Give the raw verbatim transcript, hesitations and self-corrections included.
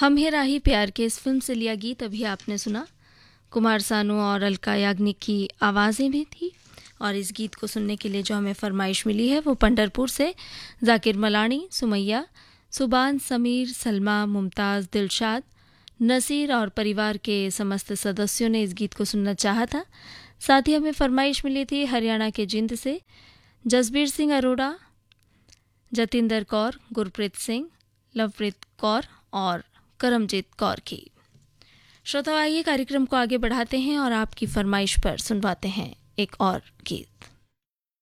हम है राही प्यार के इस फिल्म से लिया गीत अभी आपने सुना। कुमार सानू और अलका याग्निक की आवाज़ें भी थी। और इस गीत को सुनने के लिए जो हमें फरमाइश मिली है वो पंढरपुर से जाकिर मलानी, सुमैया, सुबान, समीर, सलमा, मुमताज़, दिलशाद, नसीर और परिवार के समस्त सदस्यों ने इस गीत को सुनना चाहा था। साथ ही हमें फरमाइश मिली थी हरियाणा के जिंद से जसबीर सिंह अरोड़ा, जतिंदर कौर, गुरप्रीत सिंह, लवप्रीत कौर और करमजीत कौर की। श्रोताओं, आइए कार्यक्रम को आगे बढ़ाते हैं और आपकी फरमाइश पर सुनवाते हैं एक और गीत।